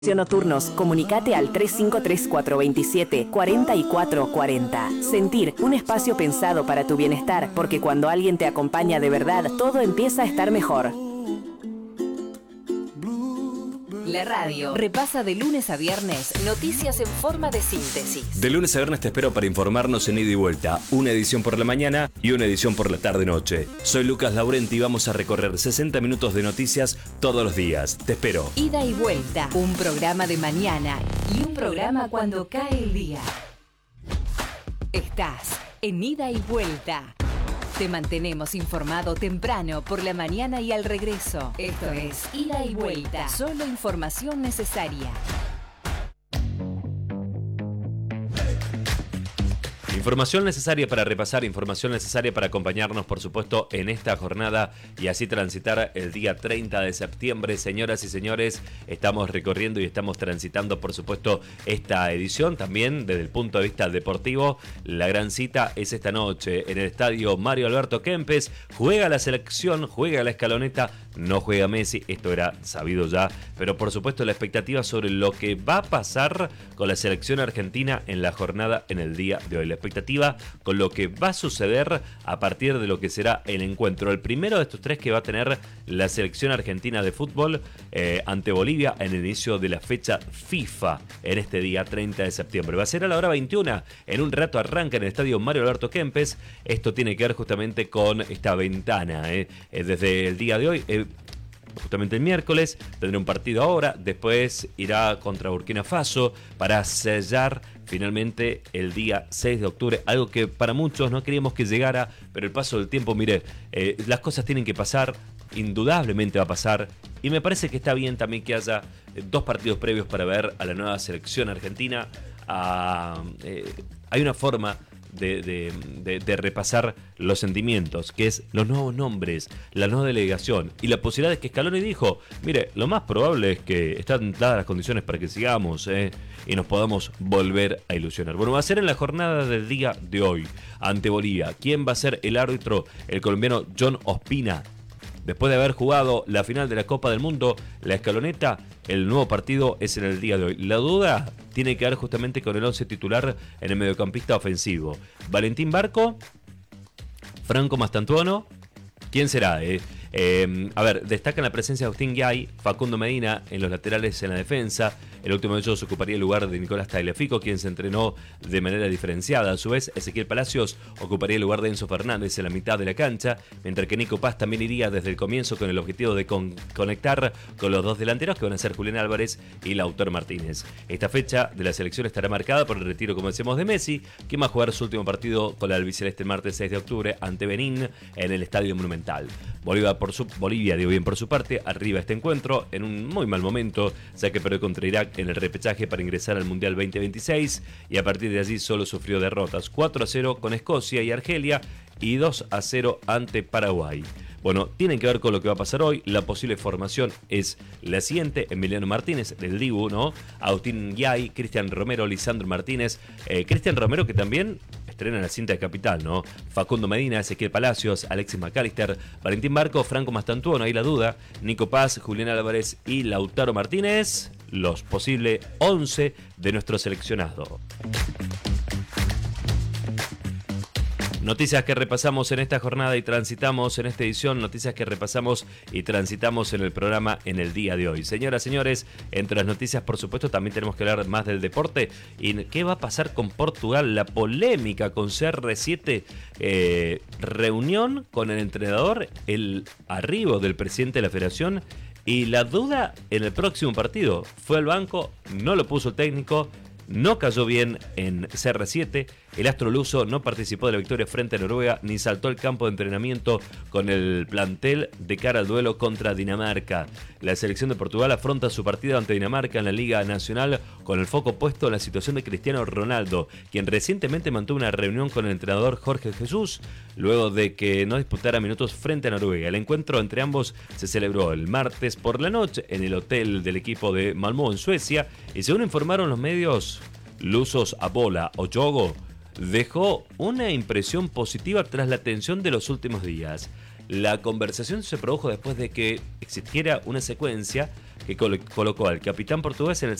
Nocturnos, comunicate al 353427-4440. Sentir, un espacio pensado para tu bienestar, porque cuando alguien te acompaña de verdad, todo empieza a estar mejor. La radio repasa de lunes a viernes noticias en forma de síntesis. De lunes a viernes te espero para informarnos en Ida y Vuelta, una edición por la mañana y una edición por la tarde-noche. Soy Lucas Laurenti y vamos a recorrer 60 minutos de noticias todos los días. Te espero. Ida y Vuelta, un programa de mañana y un programa cuando cae el día. Estás en Ida y Vuelta. Te mantenemos informado temprano, por la mañana y al regreso. Esto es Ida y Vuelta. Solo información necesaria. Información necesaria para repasar, información necesaria para acompañarnos, por supuesto, en esta jornada y así transitar el día 30 de septiembre. Señoras y señores, estamos recorriendo y estamos transitando, por supuesto, esta edición. También desde el punto de vista deportivo, la gran cita es esta noche en el estadio Mario Alberto Kempes. Juega la selección, juega la escaloneta, no juega Messi, esto era sabido ya, pero por supuesto la expectativa sobre lo que va a pasar con la selección argentina en la jornada en el día de hoy. La expectativa con lo que va a suceder a partir de lo que será el encuentro. El primero de estos tres que va a tener la selección argentina de fútbol ante Bolivia en el inicio de la fecha FIFA en este día 30 de septiembre. Va a ser a la hora 21. En un rato arranca en el estadio Mario Alberto Kempes. Esto tiene que ver justamente con esta ventana. Desde el día de hoy, justamente el miércoles, tendrá un partido ahora, después irá contra Burkina Faso para sellar finalmente el día 6 de octubre, algo que para muchos no queríamos que llegara, pero el paso del tiempo, mire, las cosas tienen que pasar, indudablemente va a pasar, y me parece que está bien también que haya dos partidos previos para ver a la nueva selección argentina. Hay una forma de repasar los sentimientos, que es los nuevos nombres, la nueva delegación y la posibilidad de que Scaloni dijo, mire, lo más probable es que están dadas las condiciones para que sigamos y nos podamos volver a ilusionar. Bueno, va a ser en la jornada del día de hoy ante Bolivia. ¿Quién va a ser el árbitro? El colombiano John Ospina. Después de haber jugado la final de la Copa del Mundo, la escaloneta, el nuevo partido es en el día de hoy. La duda tiene que ver justamente con el 11 titular en el mediocampista ofensivo. Valentín Barco, Franco Mastantuono, ¿quién será? A ver, destacan la presencia de Agustín Yay, Facundo Medina en los laterales en la defensa. El último de ellos ocuparía el lugar de Nicolás Tagliafico, quien se entrenó de manera diferenciada. A su vez, Ezequiel Palacios ocuparía el lugar de Enzo Fernández en la mitad de la cancha, mientras que Nico Paz también iría desde el comienzo con el objetivo de conectar con los dos delanteros, que van a ser Julián Álvarez y Lautaro Martínez. Esta fecha de la selección estará marcada por el retiro, como decíamos, de Messi, quien va a jugar su último partido con la albiceleste el martes 6 de octubre ante Benín en el Estadio Monumental. Bolivia, por su parte, arriba este encuentro en un muy mal momento, ya que perdió contra Irak en el repechaje para ingresar al Mundial 2026 y a partir de allí solo sufrió derrotas 4-0 con Escocia y Argelia y 2-0 ante Paraguay. Bueno, tienen que ver con lo que va a pasar hoy. La posible formación es la siguiente: Emiliano Martínez, del Dibu, ¿no? Agustín Yay, Cristian Romero, Lisandro Martínez. Cristian Romero, que también estrena en la cinta de Capital, ¿no? Facundo Medina, Ezequiel Palacios, Alexis McAllister, Valentín Barco, Franco Mastantuono, ahí la duda, Nico Paz, Julián Álvarez y Lautaro Martínez. Los posibles 11 de nuestro seleccionado. Noticias que repasamos en esta jornada y transitamos en esta edición, noticias que repasamos y transitamos en el programa en el día de hoy. Señoras, señores, entre las noticias, por supuesto, también tenemos que hablar más del deporte. ¿Y qué va a pasar con Portugal? La polémica con CR7, reunión con el entrenador, el arribo del presidente de la federación y la duda en el próximo partido. Fue al banco, no lo puso el técnico, no cayó bien en CR7. El astro luso no participó de la victoria frente a Noruega ni saltó al campo de entrenamiento con el plantel de cara al duelo contra Dinamarca. La selección de Portugal afronta su partido ante Dinamarca en la Liga Nacional con el foco puesto en la situación de Cristiano Ronaldo, quien recientemente mantuvo una reunión con el entrenador Jorge Jesús luego de que no disputara minutos frente a Noruega. El encuentro entre ambos se celebró el martes por la noche en el hotel del equipo de Malmö en Suecia y, según informaron los medios lusos, Abola Ojogo dejó una impresión positiva tras la tensión de los últimos días. La conversación se produjo después de que existiera una secuencia que colocó al capitán portugués en el